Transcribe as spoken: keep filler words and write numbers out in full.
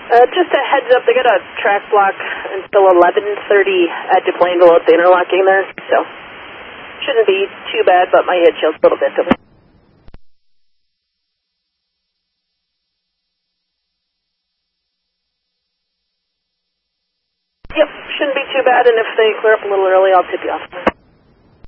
Uh, just a heads up, they got a track block until eleven thirty at DuPlain below the interlocking there, so shouldn't be too bad, but my head chills a little bit. Yep, shouldn't be too bad, and if they clear up a little early, I'll tip you off.